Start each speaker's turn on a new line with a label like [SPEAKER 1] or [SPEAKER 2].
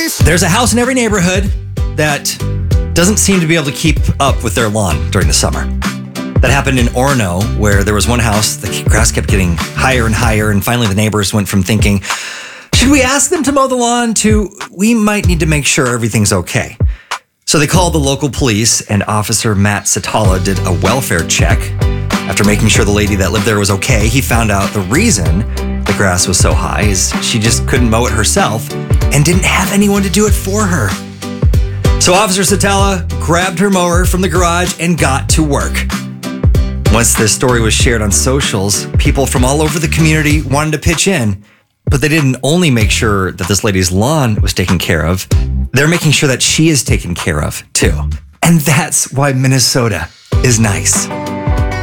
[SPEAKER 1] There's a house in every neighborhood that doesn't seem to be able to keep up with their lawn during the summer. That happened in Orono, where there was one house, the grass kept getting higher and higher, and finally the neighbors went from thinking, should we ask them to mow the lawn, to we might need to make sure everything's okay. So they called the local police, and Officer Matt Satala did a welfare check. After making sure the lady that lived there was okay, he found out the reason the grass was so high is she just couldn't mow it herself and didn't have anyone to do it for her. So Officer Satala grabbed her mower from the garage and got to work. Once this story was shared on socials, people from all over the community wanted to pitch in, but they didn't only make sure that this lady's lawn was taken care of, they're making sure that she is taken care of too. And that's why Minnesota is nice.